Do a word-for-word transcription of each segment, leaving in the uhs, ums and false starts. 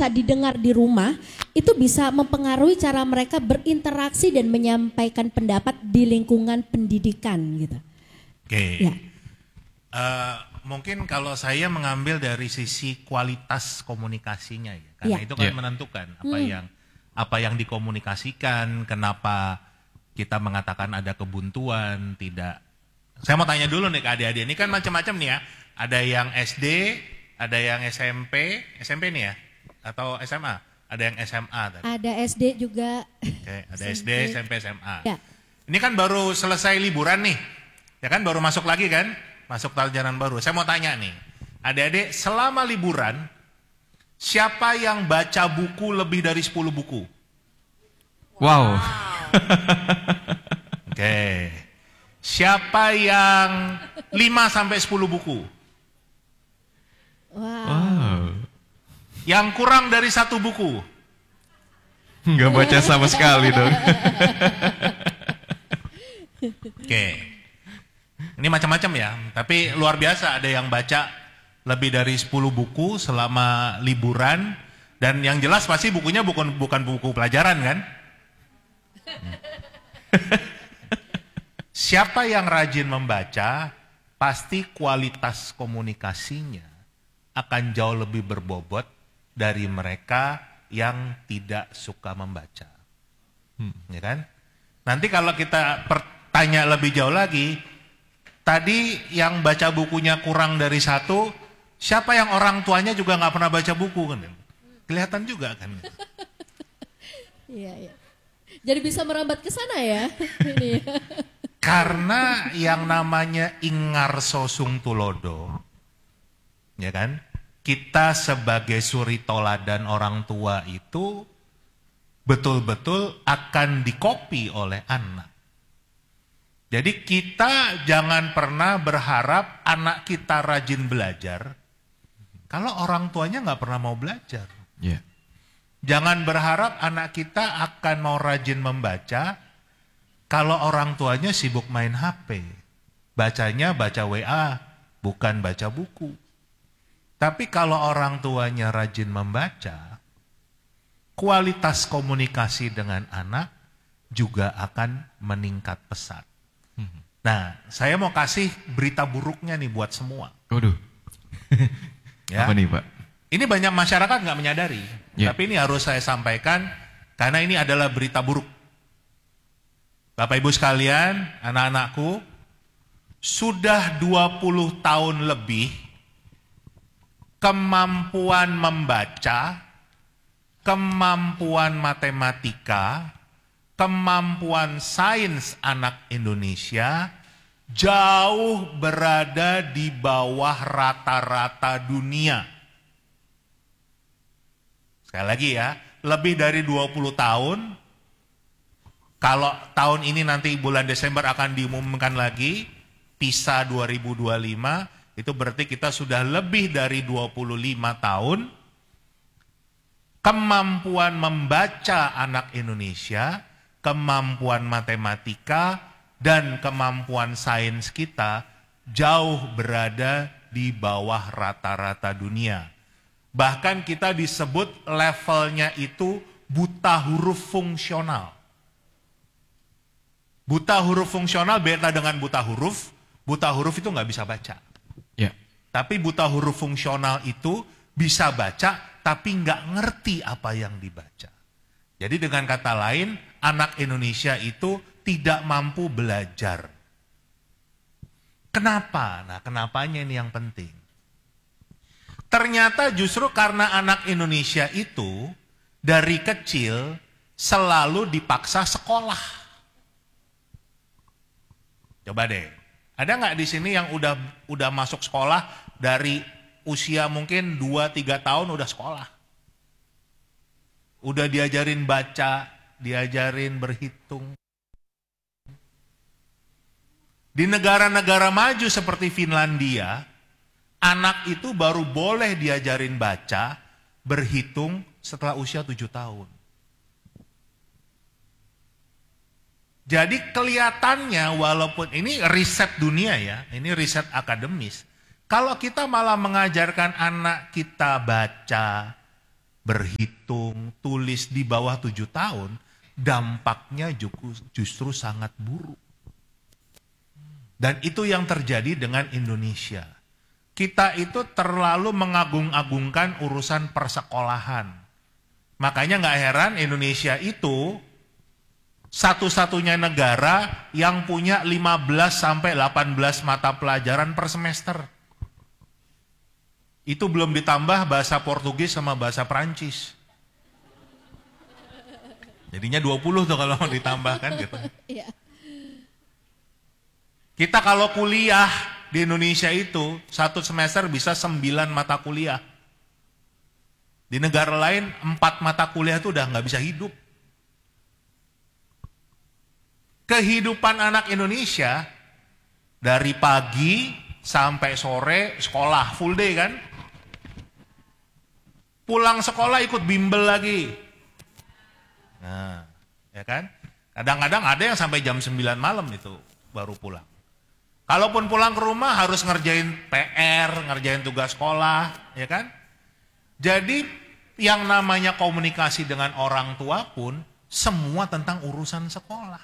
bisa didengar di rumah itu bisa mempengaruhi cara mereka berinteraksi dan menyampaikan pendapat di lingkungan pendidikan gitu. Oke. Ya. Uh, mungkin kalau saya mengambil dari sisi kualitas komunikasinya ya, karena ya. itu kan ya. menentukan apa hmm. yang apa yang dikomunikasikan, kenapa kita mengatakan ada kebuntuan, tidak. Saya mau tanya dulu nih ke adik-adik, ini kan macam-macam nih ya, ada yang S D, ada yang S M P, S M P nih ya, atau S M A, ada yang S M A tadi. Ada S D juga. Oke, ada S D, S M P, S M A. Ya. Ini kan baru selesai liburan nih, ya kan baru masuk lagi kan, masuk pelajaran baru. Saya mau tanya nih, adik-adik selama liburan, siapa yang baca buku lebih dari sepuluh buku? Wow. Oke. Siapa yang lima sampai sepuluh buku? Wow. Wow. Yang kurang dari satu buku? Nggak baca sama sekali dong. Oke. Ini macam-macam ya, tapi luar biasa ada yang baca lebih dari sepuluh buku selama liburan, dan yang jelas pasti bukunya bukan bukan buku pelajaran kan? Siapa yang rajin membaca, pasti kualitas komunikasinya akan jauh lebih berbobot dari mereka yang tidak suka membaca. Hmm. Ya kan? Nanti kalau kita bertanya lebih jauh lagi, tadi yang baca bukunya kurang dari satu, siapa yang orang tuanya juga nggak pernah baca buku kan? Kelihatan juga kan? Iya, iya. Jadi bisa merambat ke sana ya. Ini ya. Karena yang namanya ingarso sung tulodo, ya kan? Kita sebagai suri toladan orang tua itu betul-betul akan dikopi oleh anak. Jadi kita jangan pernah berharap anak kita rajin belajar kalau orang tuanya nggak pernah mau belajar. Yeah. Jangan berharap anak kita akan mau rajin membaca kalau orang tuanya sibuk main H P. Bacanya baca W A, bukan baca buku. Tapi kalau orang tuanya rajin membaca, kualitas komunikasi dengan anak juga akan meningkat pesat. Nah, saya mau kasih berita buruknya nih buat semua. Waduh. Ya. Apa nih Pak? Ini banyak masyarakat nggak menyadari, yeah. tapi ini harus saya sampaikan karena ini adalah berita buruk. Bapak Ibu sekalian, anak-anakku, sudah dua puluh tahun lebih kemampuan membaca, kemampuan matematika, kemampuan sains anak Indonesia jauh berada di bawah rata-rata dunia. Sekali lagi ya, lebih dari dua puluh tahun, kalau tahun ini nanti bulan Desember akan diumumkan lagi, PISA dua ribu dua puluh lima, itu berarti kita sudah lebih dari dua puluh lima tahun, kemampuan membaca anak Indonesia, kemampuan matematika, dan kemampuan sains kita jauh berada di bawah rata-rata dunia. Bahkan kita disebut levelnya itu buta huruf fungsional. Buta huruf fungsional beda dengan buta huruf. Buta huruf itu nggak bisa baca. Ya. Tapi buta huruf fungsional itu bisa baca, tapi nggak ngerti apa yang dibaca. Jadi dengan kata lain, anak Indonesia itu tidak mampu belajar. Kenapa? Nah, kenapanya ini yang penting. Ternyata justru karena anak Indonesia itu dari kecil selalu dipaksa sekolah. Coba deh, ada nggak di sini yang udah udah masuk sekolah dari usia mungkin dua tiga tahun udah sekolah? Udah diajarin baca, diajarin berhitung. Di negara-negara maju seperti Finlandia, anak itu baru boleh diajarin baca, berhitung setelah usia tujuh tahun. Jadi kelihatannya walaupun ini riset dunia ya, ini riset akademis. Kalau kita malah mengajarkan anak kita baca, berhitung, tulis di bawah tujuh tahun, dampaknya justru sangat buruk. Dan itu yang terjadi dengan Indonesia. Kita itu terlalu mengagung-agungkan urusan persekolahan. Makanya nggak heran Indonesia itu satu-satunya negara yang punya lima belas sampai delapan belas mata pelajaran per semester. Itu belum ditambah bahasa Portugis sama bahasa Perancis. Jadinya dua puluh tuh kalau mau ditambahkan gitu. Kita kalau kuliah di Indonesia itu satu semester bisa sembilan mata kuliah. Di negara lain empat mata kuliah itu udah nggak bisa hidup. Kehidupan anak Indonesia dari pagi sampai sore sekolah full day kan. Pulang sekolah ikut bimbel lagi. Nah, ya kan? Kadang-kadang ada yang sampai jam sembilan malam itu baru pulang. Kalaupun pulang ke rumah harus ngerjain P R, ngerjain tugas sekolah, ya kan? Jadi yang namanya komunikasi dengan orang tua pun semua tentang urusan sekolah.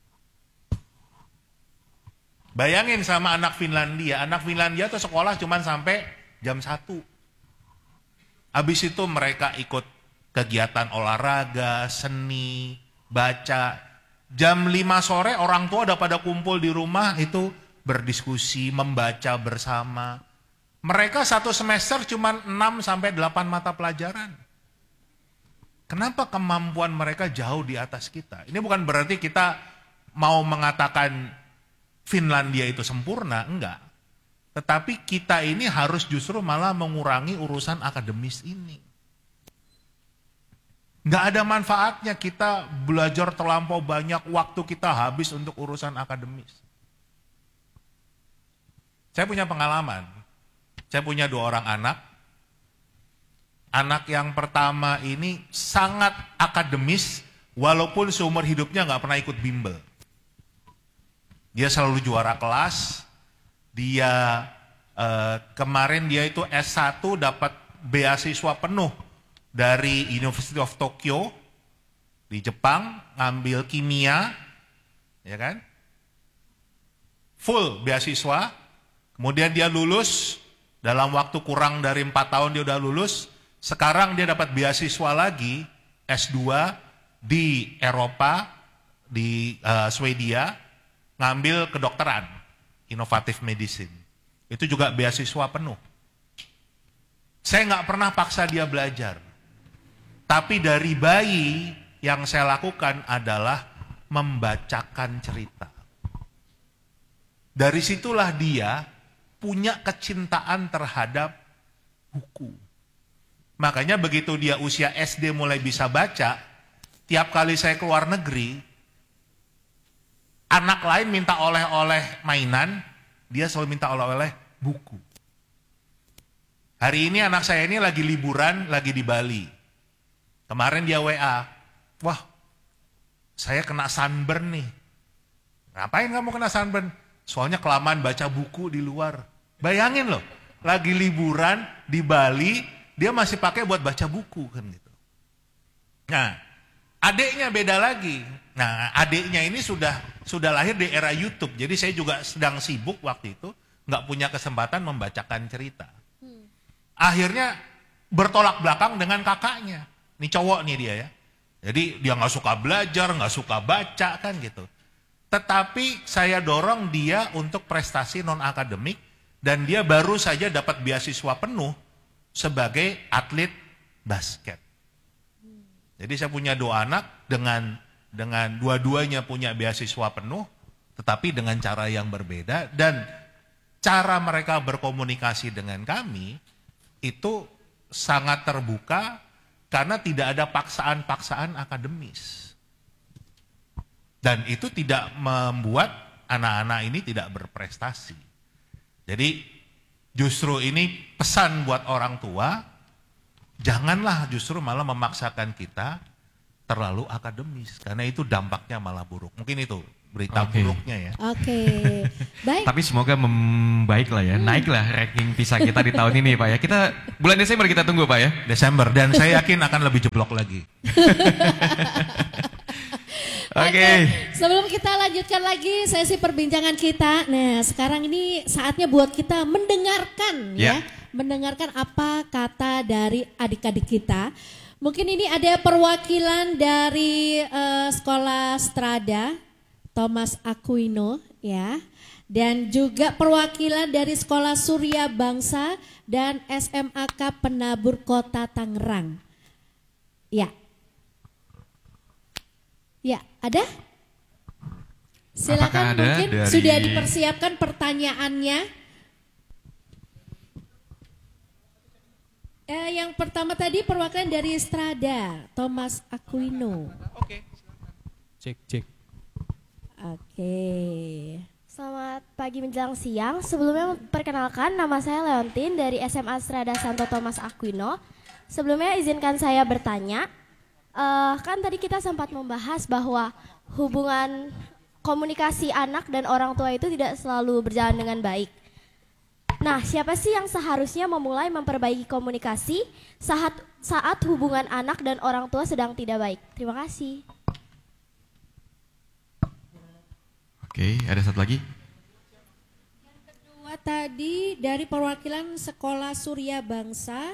Bayangin sama anak Finlandia, anak Finlandia tuh sekolah cuma sampai jam satu. Habis itu mereka ikut kegiatan olahraga, seni, baca. Jam lima sore orang tua udah pada kumpul di rumah itu berdiskusi, membaca bersama. Mereka satu semester cuma enam sampai delapan mata pelajaran. Kenapa kemampuan mereka jauh di atas kita? Ini bukan berarti kita mau mengatakan Finlandia itu sempurna, enggak. Tetapi kita ini harus justru malah mengurangi urusan akademis ini. Enggak ada manfaatnya kita belajar terlampau banyak, waktu kita habis untuk urusan akademis. Saya punya pengalaman, saya punya dua orang anak. Anak yang pertama ini sangat akademis, walaupun seumur hidupnya nggak pernah ikut bimbel. Dia selalu juara kelas, dia eh, kemarin dia itu S satu dapat beasiswa penuh dari University of Tokyo di Jepang, ngambil kimia, ya kan? Full beasiswa. Kemudian dia lulus, dalam waktu kurang dari empat tahun dia udah lulus. Sekarang dia dapat beasiswa lagi, S dua di Eropa, di uh, Swedia, ngambil kedokteran, inovatif medicine. Itu juga beasiswa penuh. Saya nggak pernah paksa dia belajar. Tapi dari bayi yang saya lakukan adalah membacakan cerita. Dari situlah dia punya kecintaan terhadap buku. Makanya begitu dia usia S D mulai bisa baca, tiap kali saya keluar negeri, anak lain minta oleh-oleh mainan, dia selalu minta oleh-oleh buku. Hari ini anak saya ini lagi liburan, lagi di Bali. Kemarin dia W A, wah saya kena sunburn nih. Ngapain kamu kena sunburn? Soalnya kelamaan baca buku di luar. Bayangin loh, lagi liburan di Bali, dia masih pakai buat baca buku kan gitu. Nah, adiknya beda lagi. Nah, adiknya ini sudah sudah lahir di era YouTube. Jadi saya juga sedang sibuk waktu itu, nggak punya kesempatan membacakan cerita. Akhirnya bertolak belakang dengan kakaknya. Ini cowok nih dia ya. Jadi dia nggak suka belajar, nggak suka baca kan gitu. Tetapi saya dorong dia untuk prestasi non-akademik dan dia baru saja dapat beasiswa penuh sebagai atlet basket. Jadi saya punya dua anak dengan dengan dua-duanya punya beasiswa penuh, tetapi dengan cara yang berbeda dan cara mereka berkomunikasi dengan kami itu sangat terbuka karena tidak ada paksaan-paksaan akademis. Dan itu tidak membuat anak-anak ini tidak berprestasi. Jadi justru ini pesan buat orang tua, janganlah justru malah memaksakan kita terlalu akademis. Karena itu dampaknya malah buruk. Mungkin itu berita Oke. buruknya ya. Oke, baik. Tapi semoga membaik lah ya, naik lah ranking PISA kita di tahun ini Pak ya. Kita bulan Desember kita tunggu Pak ya. Desember, dan saya yakin akan lebih jeblok lagi. Oke. Sebelum kita lanjutkan lagi sesi perbincangan kita, nah sekarang ini saatnya buat kita mendengarkan ya, Ya. mendengarkan apa kata dari adik-adik kita. Mungkin ini ada perwakilan dari eh, sekolah Strada, Thomas Aquino ya, dan juga perwakilan dari sekolah Surya Bangsa dan S M A K Penabur Kota Tangerang. Ya. Ya, ada? Silakan, Apakah ada mungkin dari- sudah dipersiapkan pertanyaannya. Eh, yang pertama tadi perwakilan dari Strada, Thomas Aquino. Oke. Cek, cek. Oke. Selamat pagi menjelang siang. Sebelumnya perkenalkan, nama saya Leontin dari S M A Strada Santo Thomas Aquino. Sebelumnya izinkan saya bertanya. Eh, kan tadi kita sempat membahas bahwa hubungan komunikasi anak dan orang tua itu tidak selalu berjalan dengan baik. Nah, siapa sih yang seharusnya memulai memperbaiki komunikasi saat saat hubungan anak dan orang tua sedang tidak baik? Terima kasih. Oke, ada satu lagi. Kedua tadi dari perwakilan sekolah Surya Bangsa.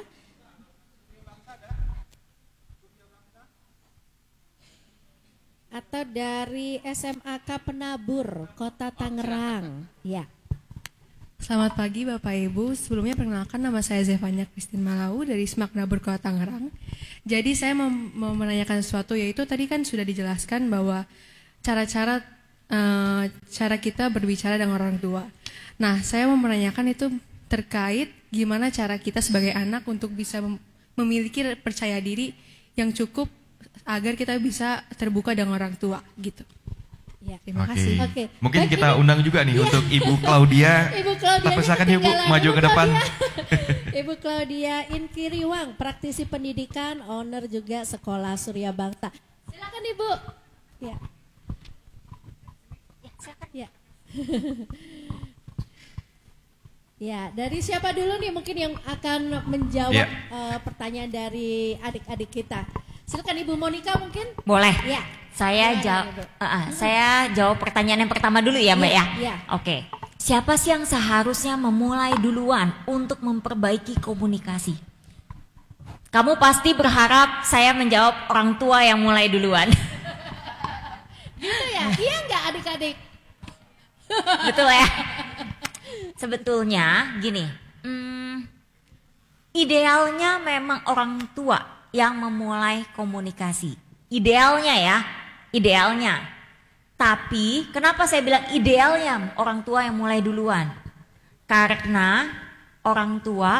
Atau dari S M A K Penabur Kota Tangerang. Ya. Selamat pagi Bapak Ibu, sebelumnya perkenalkan nama saya Zevanya Christine Malau dari Smak Nabur Kota Tangerang. Jadi saya mau, mau menanyakan sesuatu, yaitu tadi kan sudah dijelaskan bahwa cara-cara uh, cara kita berbicara dengan orang tua. Nah, saya mau menanyakan itu terkait gimana cara kita sebagai anak untuk bisa mem- memiliki percaya diri yang cukup agar kita bisa terbuka dengan orang tua gitu. Ya. Terima Oke. kasih. Oke. Mungkin Baik, kita ini- undang juga nih untuk Ibu Claudia. Ibu Claudia. Kita silakan Ibu maju ke depan. Ibu Claudia Inkiriwang, praktisi pendidikan, owner juga sekolah Surya Bangsa. Silakan Ibu. Ya. Ya, silakan. Ya. Ya, dari siapa dulu nih mungkin yang akan menjawab Ya. eh, pertanyaan dari adik-adik kita? Silakan Ibu Monica mungkin. Boleh. Ya. Saya Silakan, jawab Ibu. uh, uh, saya jawab pertanyaan yang pertama dulu ya, Mbak Iya, ya. iya. Oke. Siapa sih yang seharusnya memulai duluan untuk memperbaiki komunikasi? Kamu pasti berharap saya menjawab orang tua yang mulai duluan. Gitu ya? Iya enggak adik-adik? Betul ya? Sebetulnya gini, hmm, idealnya memang orang tua yang memulai komunikasi. Idealnya ya, idealnya. Tapi kenapa saya bilang idealnya orang tua yang mulai duluan? Karena orang tua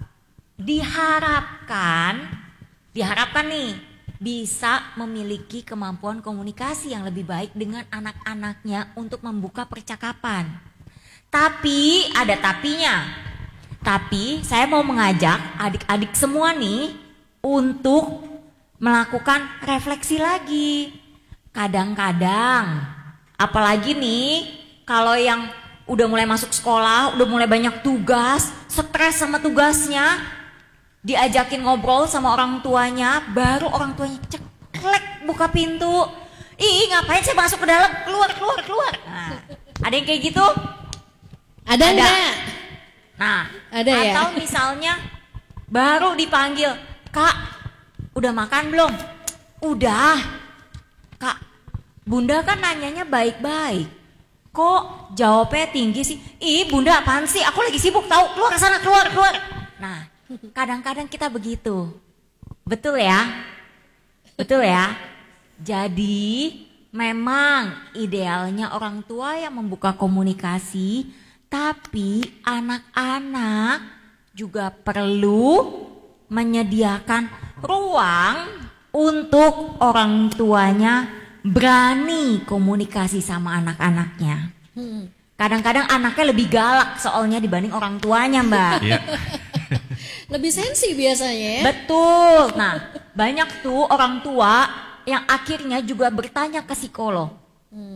diharapkan, diharapkan nih bisa memiliki kemampuan komunikasi yang lebih baik dengan anak-anaknya untuk membuka percakapan. Tapi ada tapinya. Tapi saya mau mengajak adik-adik semua nih untuk melakukan refleksi lagi. Kadang-kadang, apalagi nih kalau yang udah mulai masuk sekolah, udah mulai banyak tugas, stres sama tugasnya, diajakin ngobrol sama orang tuanya, baru orang tuanya ceklek buka pintu. Ih, ngapain saya masuk ke dalam? Keluar, keluar, keluar. Nah, ada yang kayak gitu? Ada enggak? Nah, Ada ya? atau misalnya baru dipanggil, Kak, udah makan belum? Udah. Kak, Bunda kan nanyanya baik-baik. Kok jawabnya tinggi sih? Ih, Bunda apaan sih? Aku lagi sibuk tahu. Keluar sana, keluar, keluar. Nah, kadang-kadang kita begitu. Betul ya? Betul ya? Jadi, memang idealnya orang tua yang membuka komunikasi, tapi anak-anak juga perlu menyediakan ruang untuk orang tuanya berani komunikasi sama anak-anaknya. Kadang-kadang anaknya lebih galak soalnya dibanding orang tuanya, Mbak. Iya. Lebih sensi biasanya ya. Betul. Nah, banyak tuh orang tua yang akhirnya juga bertanya ke psikolog.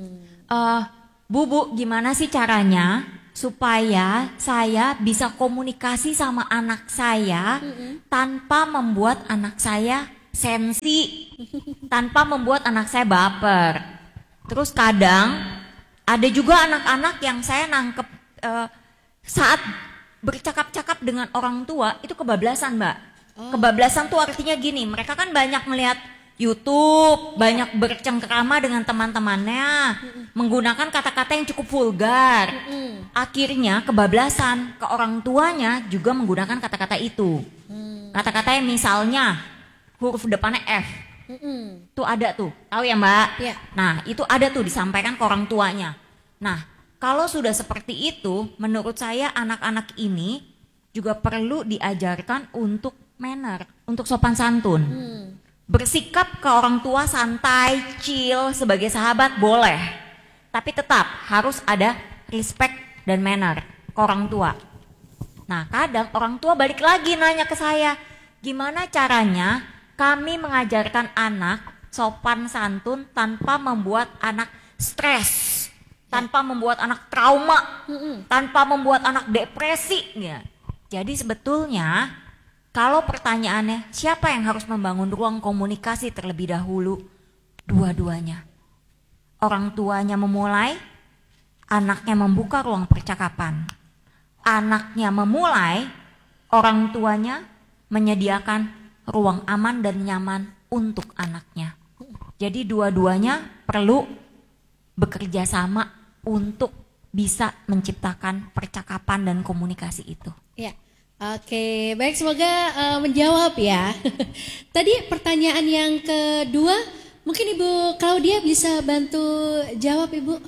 Eh, Bu, Bu, gimana sih caranya supaya saya bisa komunikasi sama anak saya tanpa membuat anak saya sensi, tanpa membuat anak saya baper. Terus kadang ada juga anak-anak yang saya nangkep eh, saat bercakap-cakap dengan orang tua itu kebablasan, Mbak. Kebablasan tuh artinya gini, mereka kan banyak melihat YouTube, banyak bercengkrama dengan teman-temannya, menggunakan kata-kata yang cukup vulgar. Akhirnya kebablasan, ke orang tuanya juga menggunakan kata-kata itu. Kata-kata yang misalnya huruf depannya F. Tuh ada tuh, tahu ya Mbak? Iya. Nah itu ada tuh disampaikan ke orang tuanya. Nah kalau sudah seperti itu, menurut saya anak-anak ini juga perlu diajarkan untuk manner, untuk sopan santun. Bersikap ke orang tua santai, chill, sebagai sahabat boleh. Tapi tetap harus ada respect dan manner ke orang tua. Nah kadang orang tua balik lagi nanya ke saya, gimana caranya kami mengajarkan anak sopan santun tanpa membuat anak stres, tanpa membuat anak trauma, tanpa membuat anak depresi. Ya. Jadi sebetulnya kalau pertanyaannya siapa yang harus membangun ruang komunikasi terlebih dahulu? Dua-duanya. Orang tuanya memulai, anaknya membuka ruang percakapan. Anaknya memulai, orang tuanya menyediakan ruang aman dan nyaman untuk anaknya. Jadi dua-duanya perlu bekerja sama untuk bisa menciptakan percakapan dan komunikasi itu. Ya. Oke, baik, semoga uh, menjawab ya. Tadi pertanyaan yang kedua, mungkin Ibu Claudia bisa bantu jawab Ibu.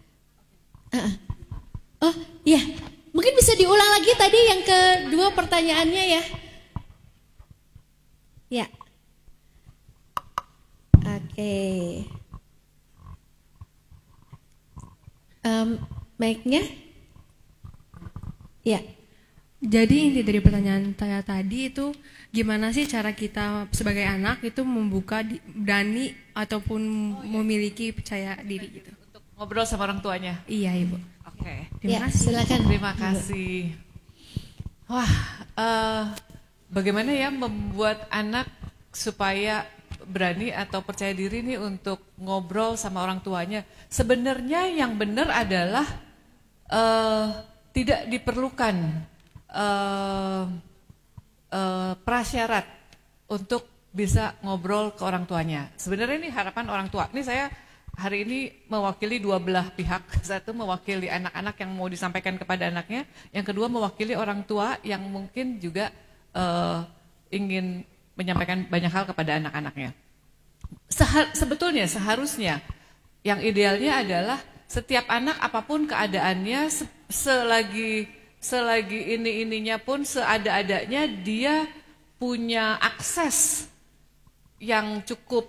Uh-uh. Oh iya, mungkin bisa diulang lagi tadi yang kedua pertanyaannya ya. Ya. Oke. Um, mic-nya? Ya. Jadi inti dari pertanyaan saya tadi itu gimana sih cara kita sebagai anak itu membuka di- berani ataupun memiliki percaya diri gitu. Untuk ngobrol sama orang tuanya. Iya Ibu. Oke. Terima Ya, kasih. silakan. Terima kasih. Wah, eh, bagaimana ya membuat anak supaya berani atau percaya diri nih untuk ngobrol sama orang tuanya. Sebenarnya yang benar adalah eh, tidak diperlukan Uh, uh, prasyarat untuk bisa ngobrol ke orang tuanya. Sebenarnya ini harapan orang tua. Ini saya hari ini mewakili dua belah pihak. Satu mewakili anak-anak yang mau disampaikan kepada anaknya. Yang kedua mewakili orang tua yang mungkin juga uh, ingin menyampaikan banyak hal kepada anak-anaknya. Seha- sebetulnya seharusnya yang idealnya adalah setiap anak apapun keadaannya se- selagi Selagi ini-ininya pun seada-adanya dia punya akses yang cukup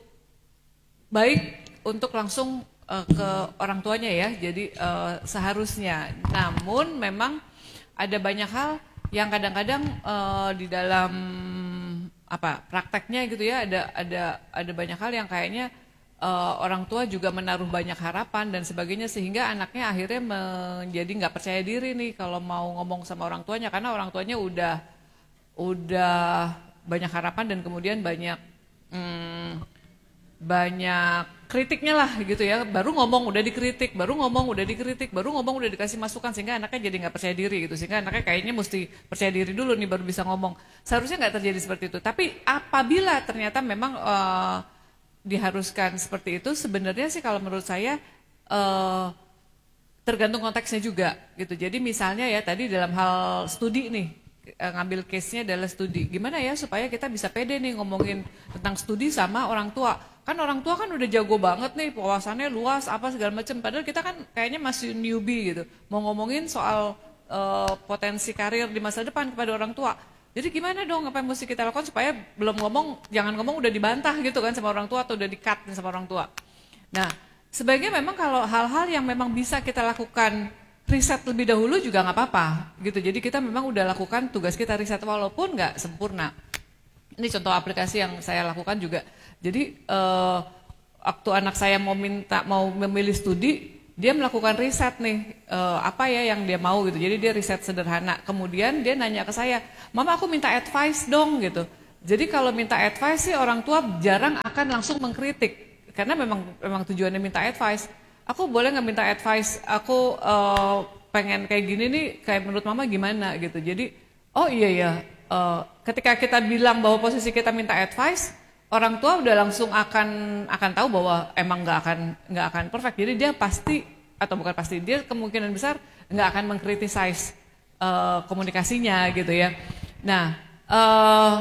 baik untuk langsung uh, ke orang tuanya ya. Jadi uh, seharusnya. Namun memang ada banyak hal yang kadang-kadang uh, di dalam apa prakteknya gitu ya ada ada ada banyak hal yang kayaknya Uh, orang tua juga menaruh banyak harapan dan sebagainya sehingga anaknya akhirnya menjadi nggak percaya diri nih kalau mau ngomong sama orang tuanya karena orang tuanya udah udah banyak harapan dan kemudian banyak hmm, banyak kritiknya lah gitu ya, baru ngomong udah dikritik, baru ngomong udah dikritik, baru ngomong udah dikasih masukan sehingga anaknya jadi nggak percaya diri gitu, sehingga anaknya kayaknya mesti percaya diri dulu nih baru bisa ngomong. Seharusnya nggak terjadi seperti itu, tapi apabila ternyata memang uh, diharuskan seperti itu, sebenarnya sih kalau menurut saya uh, tergantung konteksnya juga gitu. Jadi misalnya ya tadi dalam hal studi nih, ngambil case-nya adalah studi. Gimana ya supaya kita bisa pede nih ngomongin tentang studi sama orang tua. Kan orang tua kan udah jago banget nih, wawasannya luas apa segala macam. Padahal kita kan kayaknya masih newbie gitu. Mau ngomongin soal uh, potensi karir di masa depan kepada orang tua. Jadi gimana dong apa yang mesti kita lakukan supaya belum ngomong, jangan ngomong udah dibantah gitu kan sama orang tua atau udah di-cut sama orang tua. Nah, sebaiknya memang kalau hal-hal yang memang bisa kita lakukan riset lebih dahulu juga nggak apa-apa gitu. Jadi kita memang udah lakukan tugas kita riset walaupun nggak sempurna. Ini contoh aplikasi yang saya lakukan juga. Jadi eh, waktu anak saya mau minta mau memilih studi, dia melakukan riset nih, uh, apa ya yang dia mau gitu. Jadi dia riset sederhana. Kemudian dia nanya ke saya, Mama aku minta advice dong gitu. Jadi kalau minta advice sih orang tua jarang akan langsung mengkritik. Karena memang memang tujuannya minta advice. Aku boleh nggak minta advice, aku uh, pengen kayak gini nih, kayak menurut Mama gimana gitu. Jadi, oh iya ya, uh, ketika kita bilang bahwa posisi kita minta advice, orang tua udah langsung akan akan tahu bahwa emang nggak akan nggak akan perfect. Jadi dia pasti atau bukan pasti dia kemungkinan besar nggak akan mengkritisize uh, komunikasinya gitu ya. Nah uh,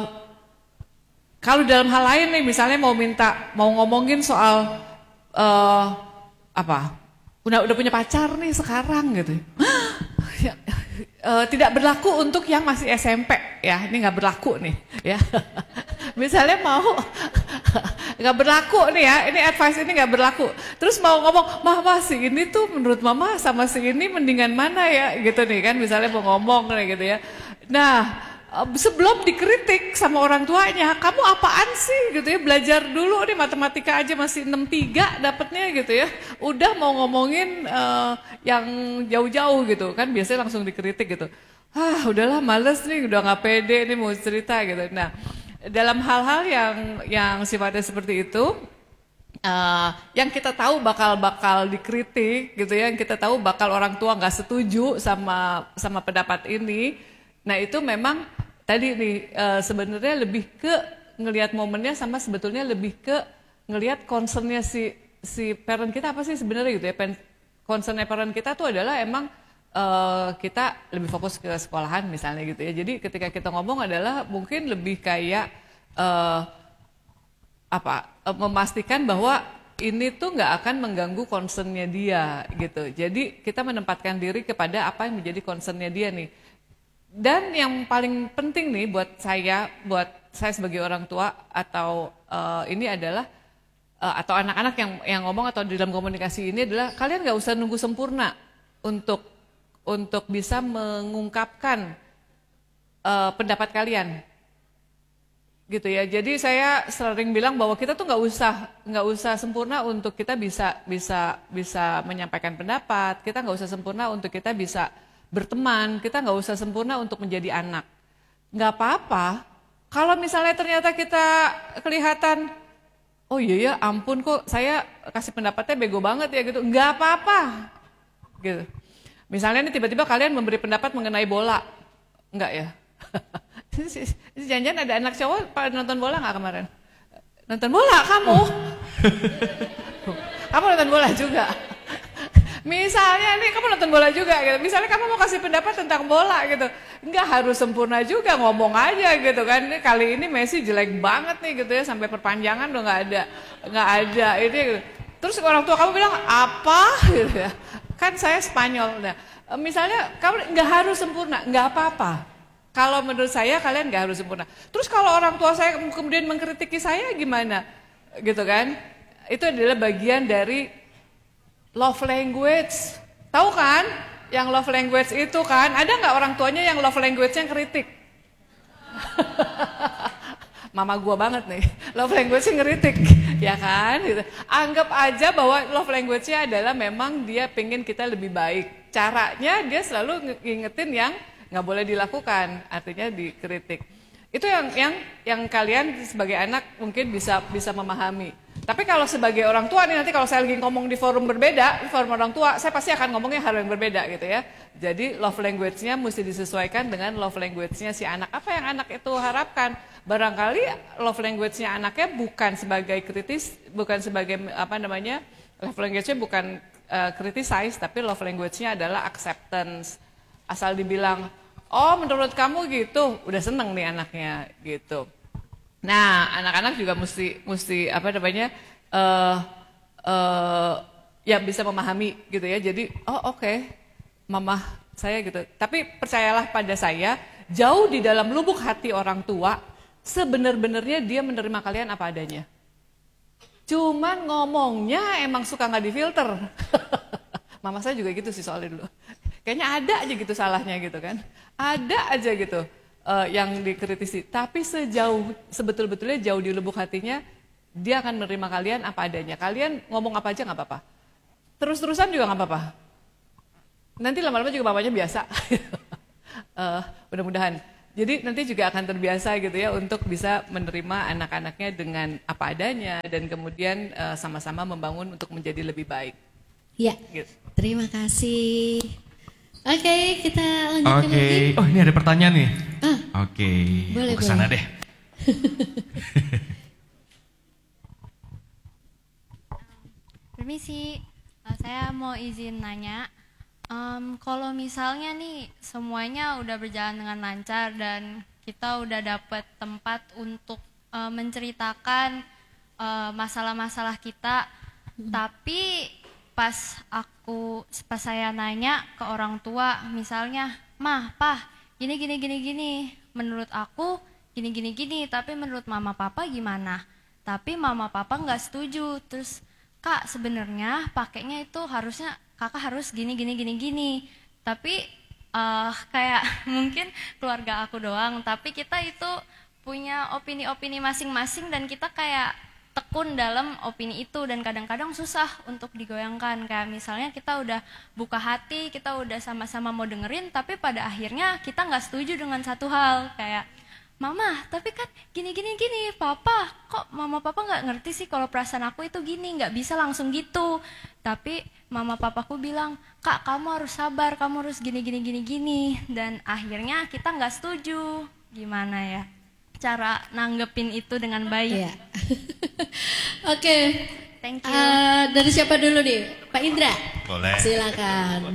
kalau dalam hal lain nih misalnya mau minta mau ngomongin soal uh, apa udah udah punya pacar nih sekarang gitu. Ya, uh, tidak berlaku untuk yang masih S M P ya, ini nggak berlaku nih ya. Misalnya mau nggak berlaku nih ya, ini advice ini nggak berlaku. Terus mau ngomong, mah si ini tuh menurut Mama sama si ini mendingan mana ya, gitu nih kan. Misalnya mau ngomong nih gitu ya. Nah sebelum dikritik sama orang tuanya, kamu apaan sih gitu ya, belajar dulu nih matematika aja masih enam tiga dapetnya gitu ya. Udah mau ngomongin uh, yang jauh-jauh gitu kan, biasanya langsung dikritik gitu. Ah udahlah males nih, udah nggak pede nih mau cerita gitu. Nah dalam hal-hal yang yang sifatnya seperti itu, uh, yang kita tahu bakal bakal dikritik gitu ya, yang kita tahu bakal orang tua nggak setuju sama sama pendapat ini. Nah itu memang tadi nih uh, sebenarnya lebih ke ngelihat momennya sama sebetulnya lebih ke ngelihat concernnya si si parent kita apa sih sebenarnya gitu ya. Concernnya parent kita tuh adalah emang Uh, kita lebih fokus ke sekolahan misalnya gitu ya. Jadi ketika kita ngomong adalah mungkin lebih kayak uh, apa uh, memastikan bahwa ini tuh nggak akan mengganggu concernnya dia gitu. Jadi kita menempatkan diri kepada apa yang menjadi concernnya dia nih. Dan yang paling penting nih buat saya, buat saya sebagai orang tua atau uh, ini adalah uh, atau anak-anak yang yang ngomong atau di dalam komunikasi ini adalah kalian nggak usah nunggu sempurna untuk untuk bisa mengungkapkan uh, pendapat kalian, gitu ya. Jadi saya sering bilang bahwa kita tuh nggak usah nggak usah sempurna untuk kita bisa bisa bisa menyampaikan pendapat. Kita nggak usah sempurna untuk kita bisa berteman. Kita nggak usah sempurna untuk menjadi anak. Nggak apa-apa. Kalau misalnya ternyata kita kelihatan, oh iya ya, ampun kok saya kasih pendapatnya bego banget ya gitu. Nggak apa-apa, gitu. Misalnya nih tiba-tiba kalian memberi pendapat mengenai bola, enggak ya? Jangan-jangan ada anak cowok pada nonton bola nggak kemarin? Nonton bola kamu? Kamu nonton bola juga? Misalnya nih kamu nonton bola juga gitu. Misalnya kamu mau kasih pendapat tentang bola gitu. Enggak harus sempurna juga, ngomong aja gitu kan. Ini kali ini Messi jelek banget nih gitu ya, sampai perpanjangan udah nggak ada. Nggak ada ini gitu. Terus orang tua kamu bilang apa gitu ya. Kan saya Spanyol. Nah, misalnya kamu nggak harus sempurna, nggak apa-apa. Kalau menurut saya kalian nggak harus sempurna. Terus kalau orang tua saya kemudian mengkritiki saya gimana, gitu kan? Itu adalah bagian dari love language. Tahu kan? Yang love language itu kan, ada nggak orang tuanya yang love language-nya kritik? Mama gua banget nih, love language-nya ngeritik, ya kan? Gitu. Anggap aja bahwa love language-nya adalah memang dia pengen kita lebih baik. Caranya dia selalu ngingetin yang nggak boleh dilakukan, artinya dikritik. Itu yang yang yang kalian sebagai anak mungkin bisa bisa memahami. Tapi kalau sebagai orang tua nih, nanti kalau saya lagi ngomong di forum berbeda, di forum orang tua, saya pasti akan ngomongnya hal yang berbeda gitu ya. Jadi love language-nya mesti disesuaikan dengan love language-nya si anak. Apa yang anak itu harapkan? Barangkali love language-nya anaknya bukan sebagai kritis, bukan sebagai apa namanya, love language-nya bukan uh, criticize, tapi love language-nya adalah acceptance. Asal dibilang, oh menurut kamu gitu, udah seneng nih anaknya gitu. Nah, anak-anak juga mesti mesti apa namanya uh, uh, ya bisa memahami gitu ya. Jadi, oh oke, okay, mama saya gitu. Tapi percayalah pada saya, jauh di dalam lubuk hati orang tua, sebenar-benarnya dia menerima kalian apa adanya. Cuman ngomongnya emang suka nggak difilter. Mama saya juga gitu sih soalnya dulu. Kayaknya ada aja gitu salahnya gitu kan. Ada aja gitu. Uh, yang dikritisi, tapi sejauh sebetul-betulnya jauh di lubuk hatinya dia akan menerima kalian apa adanya. Kalian ngomong apa aja nggak apa-apa. terus-terusan juga nggak apa-apa. Nanti lama-lama juga bapaknya biasa. uh, mudah-mudahan. Jadi nanti juga akan terbiasa gitu ya untuk bisa menerima anak-anaknya dengan apa adanya dan kemudian uh, sama-sama membangun untuk menjadi lebih baik. Ya, Gitu. terima kasih. Oke, kita lanjutkan Oke, lagi. oh ini ada pertanyaan nih. Ah, Oke, boleh, aku kesana boleh. deh. Permisi, eh, saya mau izin nanya. Em, kalau misalnya nih semuanya udah berjalan dengan lancar dan kita udah dapet tempat untuk eh, menceritakan eh, masalah-masalah kita, tapi pas aku pas saya nanya ke orang tua, misalnya, mah, pah, gini gini gini gini, menurut aku gini gini gini, tapi menurut mama papa gimana? Tapi mama papa nggak setuju, terus Kak sebenarnya pakainya itu harusnya kakak harus gini gini gini gini, tapi uh, kayak mungkin keluarga aku doang, tapi kita itu punya opini-opini masing-masing dan kita kayak tekun dalam opini itu dan kadang-kadang susah untuk digoyangkan. Kayak misalnya kita udah buka hati, kita udah sama-sama mau dengerin, tapi pada akhirnya kita nggak setuju dengan satu hal, kayak Mama, tapi kan gini-gini gini, Papa, kok Mama Papa nggak ngerti sih kalau perasaan aku itu gini, nggak bisa langsung gitu. Tapi Mama Papaku bilang, Kak, kamu harus sabar, kamu harus gini-gini gini gini, dan akhirnya kita nggak setuju. Gimana ya cara nanggepin itu dengan baik? Iya. Oke. Thank you. Eh, dari siapa dulu nih? Pak Indra. Boleh. Silakan.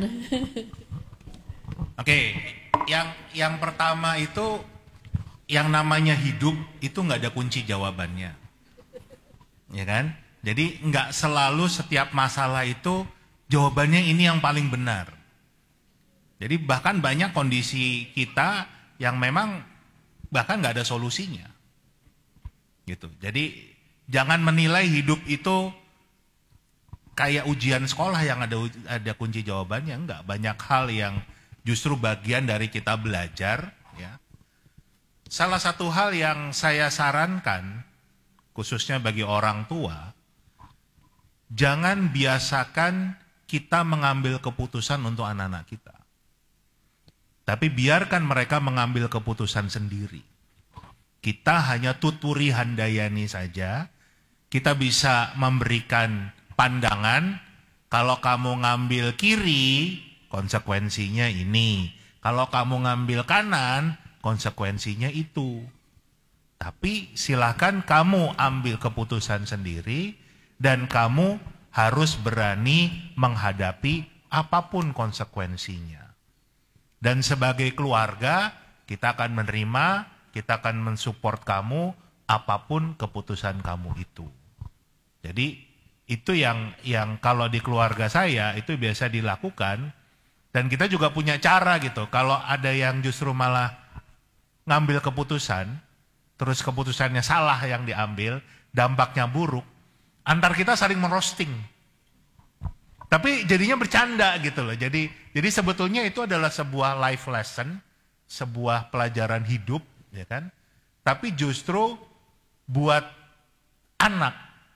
Oke, yang yang pertama itu yang namanya hidup itu nggak ada kunci jawabannya, ya kan? Jadi nggak selalu setiap masalah itu jawabannya ini yang paling benar. Jadi bahkan banyak kondisi kita yang memang bahkan nggak ada solusinya, gitu. Jadi jangan menilai hidup itu kayak ujian sekolah yang ada ada kunci jawabannya. Enggak, banyak hal yang justru bagian dari kita belajar, ya. Salah satu hal yang saya sarankan, khususnya bagi orang tua, jangan biasakan kita mengambil keputusan untuk anak-anak kita. Tapi biarkan mereka mengambil keputusan sendiri. Kita hanya tuturi handayani saja, kita bisa memberikan pandangan, kalau kamu ngambil kiri, konsekuensinya ini. Kalau kamu ngambil kanan, konsekuensinya itu. Tapi silakan kamu ambil keputusan sendiri dan kamu harus berani menghadapi apapun konsekuensinya. Dan sebagai keluarga, kita akan menerima, kita akan mensupport kamu apapun keputusan kamu itu. Jadi itu yang yang kalau di keluarga saya itu biasa dilakukan, dan kita juga punya cara gitu. Kalau ada yang justru malah ngambil keputusan, terus keputusannya salah yang diambil, dampaknya buruk, antar kita saling merosting. Tapi jadinya bercanda gitu loh. Jadi jadi sebetulnya itu adalah sebuah life lesson, sebuah pelajaran hidup, ya kan? Tapi justru buat anak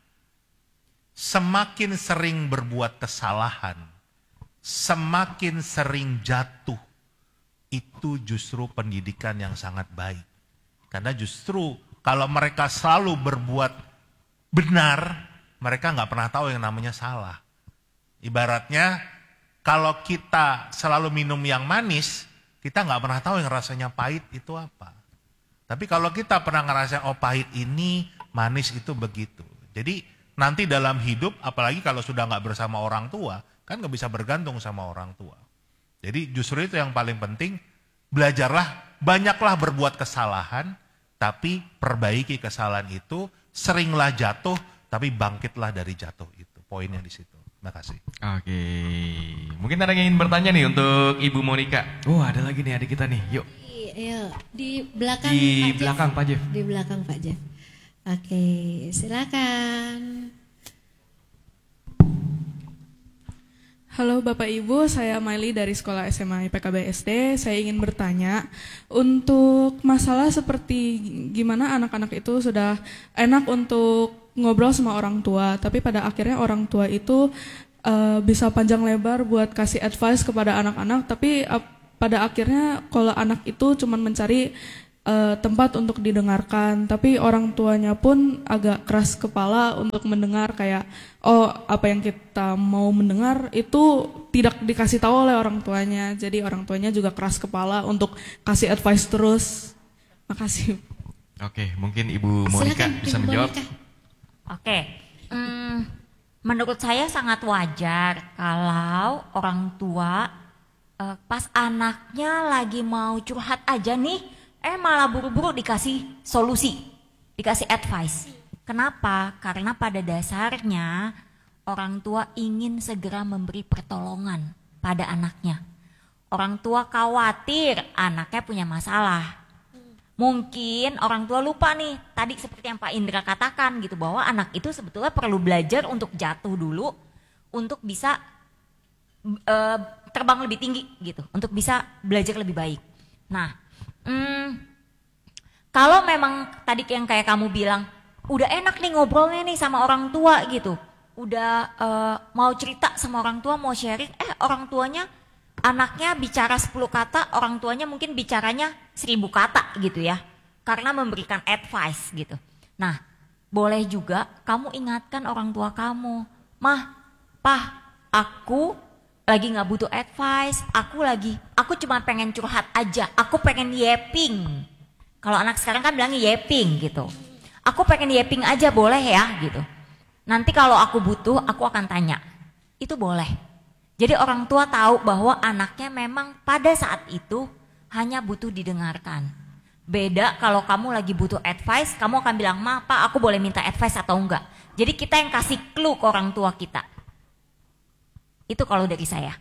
semakin sering berbuat kesalahan, semakin sering jatuh, itu justru pendidikan yang sangat baik. Karena justru kalau mereka selalu berbuat benar, mereka nggak pernah tahu yang namanya salah. Ibaratnya kalau kita selalu minum yang manis, kita nggak pernah tahu yang rasanya pahit itu apa. Tapi kalau kita pernah ngerasain, oh pahit ini, manis itu begitu. Jadi nanti dalam hidup, apalagi kalau sudah nggak bersama orang tua, kan nggak bisa bergantung sama orang tua. Jadi justru itu yang paling penting, belajarlah, banyaklah berbuat kesalahan, tapi perbaiki kesalahan itu, seringlah jatuh, tapi bangkitlah dari jatuh itu. Poinnya di situ. Terima kasih. Oke, mungkin ada yang ingin bertanya nih untuk Ibu Monica. Oh ada lagi nih adik kita nih, yuk. Iya, di belakang Di Pak belakang Jeff. Pak Jeff. Di belakang Pak Jeff. Oke, silakan. Halo Bapak Ibu, saya Maili dari Sekolah S M A I P K B S D. Saya ingin bertanya, untuk masalah seperti gimana anak-anak itu sudah enak untuk ngobrol sama orang tua, tapi pada akhirnya orang tua itu uh, bisa panjang lebar buat kasih advice kepada anak-anak, tapi uh, pada akhirnya kalau anak itu cuma mencari uh, tempat untuk didengarkan, tapi orang tuanya pun agak keras kepala untuk mendengar, kayak oh apa yang kita mau mendengar itu tidak dikasih tahu oleh orang tuanya, jadi orang tuanya juga keras kepala untuk kasih advice terus. Makasih. Oke, mungkin Ibu Monica Silakan, bisa Ibu menjawab. Monica. Oke, hmm, menurut saya sangat wajar kalau orang tua eh, pas anaknya lagi mau curhat aja nih, eh malah buru-buru dikasih solusi, dikasih advice. Kenapa? Karena pada dasarnya orang tua ingin segera memberi pertolongan pada anaknya. Orang tua khawatir anaknya punya masalah. Mungkin orang tua lupa nih, tadi seperti yang Pak Indra katakan gitu, bahwa anak itu sebetulnya perlu belajar untuk jatuh dulu, untuk bisa e, terbang lebih tinggi gitu, untuk bisa belajar lebih baik. Nah, hmm, kalau memang tadi yang kayak kamu bilang, udah enak nih ngobrolnya nih sama orang tua gitu, udah e, mau cerita sama orang tua, mau sharing, eh orang tuanya anaknya bicara sepuluh kata, orang tuanya mungkin bicaranya seribu kata gitu ya. Karena memberikan advice gitu. Nah, boleh juga kamu ingatkan orang tua kamu. Mah, pah, aku lagi gak butuh advice, aku lagi, aku cuma pengen curhat aja, aku pengen yapping. Kalau anak sekarang kan bilangnya yapping gitu. Aku pengen yapping aja boleh ya gitu. Nanti kalau aku butuh, aku akan tanya. Itu boleh. Jadi orang tua tahu bahwa anaknya memang pada saat itu hanya butuh didengarkan. Beda kalau kamu lagi butuh advice, kamu akan bilang, "Ma, Pak, aku boleh minta advice atau enggak?" Jadi kita yang kasih clue ke orang tua kita. Itu kalau dari saya.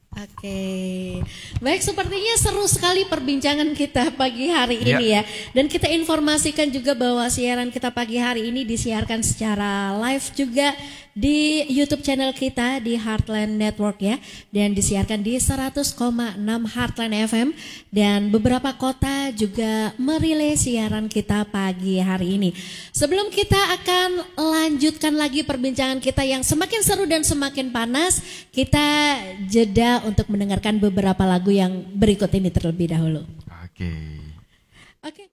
Oke, baik, sepertinya seru sekali perbincangan kita pagi hari Ya. ini ya. Dan kita informasikan juga bahwa siaran kita pagi hari ini disiarkan secara live juga di YouTube channel kita di Heartland Network ya. Dan disiarkan di seratus koma enam Heartland F M. Dan beberapa kota juga merilai siaran kita pagi hari ini. Sebelum kita akan lanjutkan lagi perbincangan kita yang semakin seru dan semakin panas, kita jeda untuk mendengarkan beberapa lagu yang berikut ini terlebih dahulu. Oke. Oke.